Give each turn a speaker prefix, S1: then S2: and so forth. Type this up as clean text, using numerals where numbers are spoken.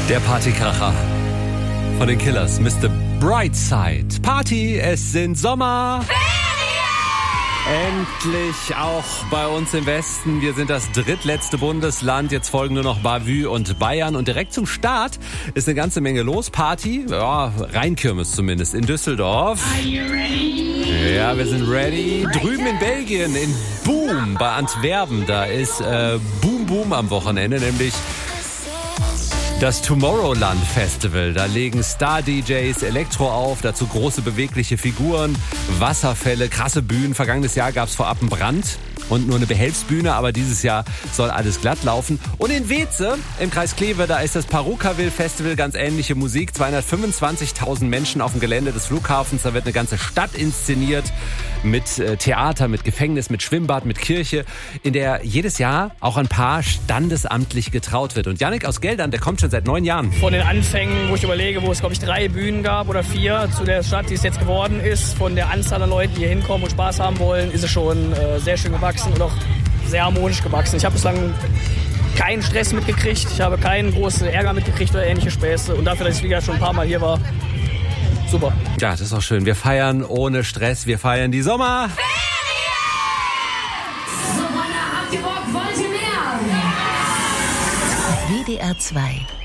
S1: Der Partykracher von den Killers, Mr. Brightside. Party, es sind Sommer. Endlich auch bei uns im Westen. Wir sind das drittletzte Bundesland. Jetzt folgen nur noch Bavü und Bayern. Und direkt zum Start ist eine ganze Menge los. Party, ja, Rheinkirmes zumindest, in Düsseldorf.
S2: Are you ready?
S1: Ja, wir sind ready. Drüben in Belgien, in Boom, bei Antwerpen, da ist Boom Boom am Wochenende, nämlich das Tomorrowland Festival. Da legen Star-DJs Elektro auf, dazu große bewegliche Figuren, Wasserfälle, krasse Bühnen. Vergangenes Jahr gab es vorab einen Brand und nur eine Behelfsbühne, aber dieses Jahr soll alles glatt laufen. Und in Weeze, im Kreis Kleve, da ist das Parukaville Festival, ganz ähnliche Musik. 225.000 Menschen auf dem Gelände des Flughafens. Da wird eine ganze Stadt inszeniert mit Theater, mit Gefängnis, mit Schwimmbad, mit Kirche, in der jedes Jahr auch ein Paar standesamtlich getraut wird. Und Yannick aus Geldern, der kommt schon seit 9 Jahren.
S3: Von den Anfängen, wo ich überlege, wo es, glaube ich, 3 Bühnen gab oder 4 zu der Stadt, die es jetzt geworden ist, von der Anzahl an Leuten, die hier hinkommen und Spaß haben wollen, ist es schon sehr schön gewachsen und auch sehr harmonisch gewachsen. Ich habe bislang keinen Stress mitgekriegt, ich habe keinen großen Ärger mitgekriegt oder ähnliche Späße. Und dafür, dass ich, wie gesagt, schon ein paar Mal hier war, super.
S1: Ja, das ist auch schön. Wir feiern ohne Stress, wir feiern die Sommer.
S2: So, Freunde, habt ihr Bock? Wollt ihr mehr?
S4: WDR 2